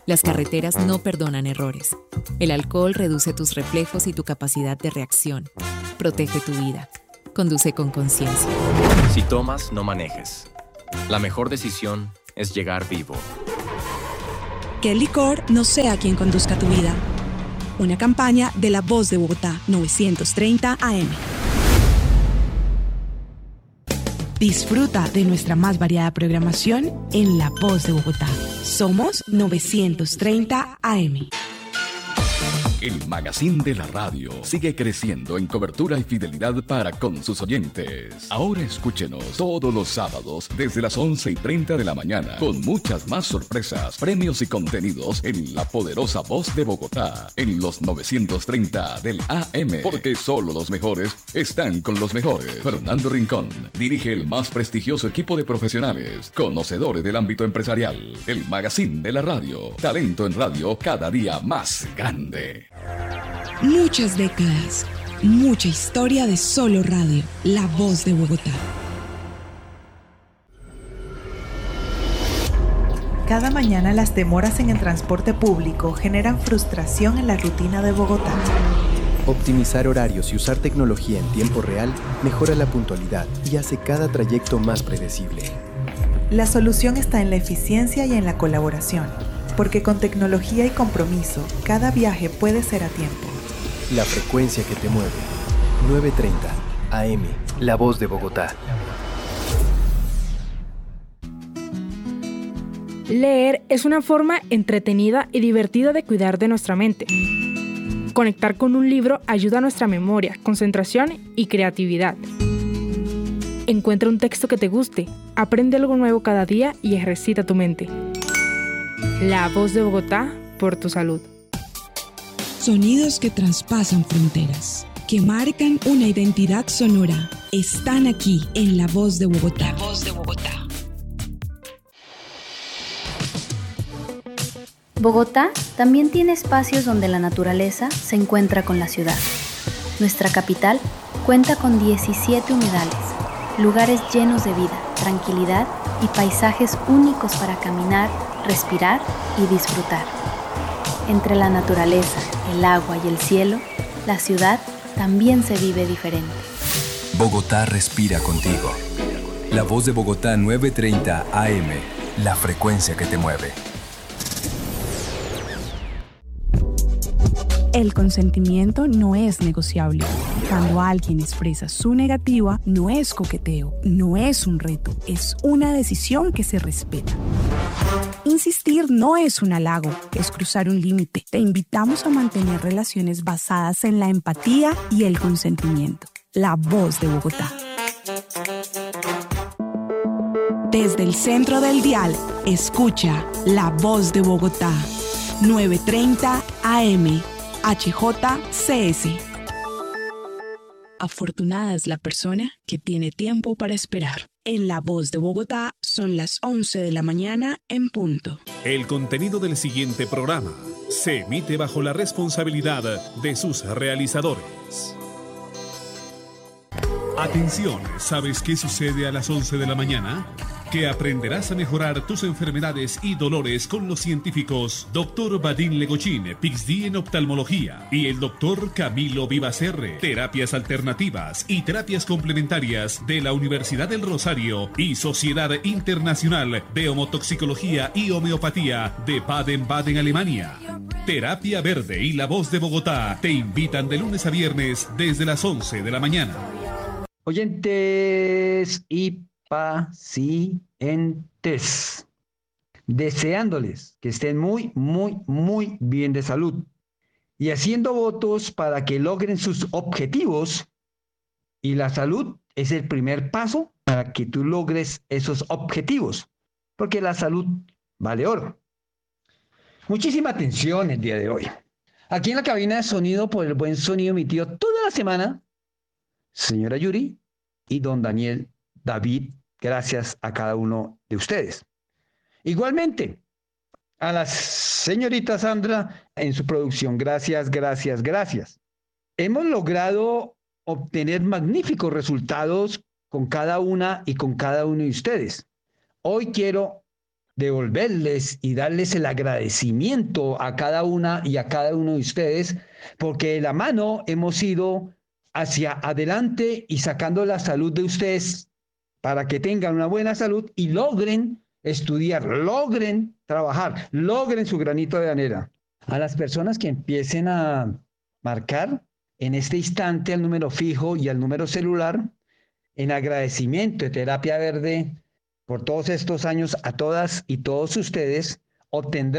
Las carreteras no perdonan errores. El alcohol reduce tus reflejos y tu capacidad de reacción. Protege tu vida. Conduce con conciencia. Si tomas, no manejes. La mejor decisión es llegar vivo. Que el licor no sea quien conduzca tu vida. Una campaña de La Voz de Bogotá, 930 AM. Disfruta de nuestra más variada programación en La Voz de Bogotá. Somos 930 AM. El magazine de la radio sigue creciendo en cobertura y fidelidad para con sus oyentes. Ahora escúchenos todos los sábados desde las 11:30 de la mañana con muchas más sorpresas, premios y contenidos en la poderosa Voz de Bogotá en los 930 del AM, porque solo los mejores están con los mejores. Fernando Rincón dirige el más prestigioso equipo de profesionales, conocedores del ámbito empresarial. El magazine de la radio, talento en radio cada día más grande. Muchas décadas, mucha historia de solo radio, La Voz de Bogotá. Cada mañana las demoras en el transporte público generan frustración en la rutina de Bogotá. Optimizar horarios y usar tecnología en tiempo real mejora la puntualidad y hace cada trayecto más predecible. La solución está en la eficiencia y en la colaboración, porque con tecnología y compromiso, cada viaje puede ser a tiempo. La frecuencia que te mueve. 930 AM, La Voz de Bogotá. Leer es una forma entretenida y divertida de cuidar de nuestra mente. Conectar con un libro ayuda a nuestra memoria, concentración y creatividad. Encuentra un texto que te guste, aprende algo nuevo cada día y ejercita tu mente. La Voz de Bogotá, por tu salud. Sonidos que traspasan fronteras, que marcan una identidad sonora, están aquí en La Voz de Bogotá. La Voz de Bogotá. Bogotá también tiene espacios donde la naturaleza se encuentra con la ciudad. Nuestra capital cuenta con 17 humedales, lugares llenos de vida, tranquilidad y paisajes únicos para caminar, respirar y disfrutar. Entre la naturaleza, el agua y el cielo, la ciudad también se vive diferente. Bogotá respira contigo. La Voz de Bogotá 930 AM, la frecuencia que te mueve. El consentimiento no es negociable. Cuando alguien expresa su negativa, no es coqueteo, no es un reto, es una decisión que se respeta. Insistir no es un halago, es cruzar un límite. Te invitamos a mantener relaciones basadas en la empatía y el consentimiento. La Voz de Bogotá. Desde el centro del dial, escucha La Voz de Bogotá. 930 AM. HJCS. Afortunada es la persona que tiene tiempo para esperar. En La Voz de Bogotá son las 11 de la mañana en punto. El contenido del siguiente programa se emite bajo la responsabilidad de sus realizadores. Atención, ¿sabes qué sucede a las 11 de la mañana? Que aprenderás a mejorar tus enfermedades y dolores con los científicos Dr. Vadim Legochín, PhD en oftalmología, y el Dr. Camilo Vivacerre, terapias alternativas y terapias complementarias de la Universidad del Rosario y Sociedad Internacional de Homotoxicología y Homeopatía de Baden-Baden, Alemania. Terapia Verde y La Voz de Bogotá te invitan de lunes a viernes desde las 11 de la mañana. Oyentes y pacientes, deseándoles que estén muy bien de salud y haciendo votos para que logren sus objetivos. Y la salud es el primer paso para que tú logres esos objetivos, porque la salud vale oro. Muchísima atención el día de hoy. Aquí en la cabina de sonido, por el buen sonido emitido toda la semana, señora Yuri y don Daniel David, gracias a cada uno de ustedes. Igualmente, a la señorita Sandra en su producción, gracias. Hemos logrado obtener magníficos resultados con cada una y con cada uno de ustedes. Hoy quiero devolverles y darles el agradecimiento a cada una y a cada uno de ustedes, porque de la mano hemos ido hacia adelante y sacando la salud de ustedes para que tengan una buena salud y logren estudiar, logren trabajar, logren su granito de arena. A las personas que empiecen a marcar en este instante al número fijo y al número celular, en agradecimiento de Terapia Verde por todos estos años a todas y todos ustedes, obtendrán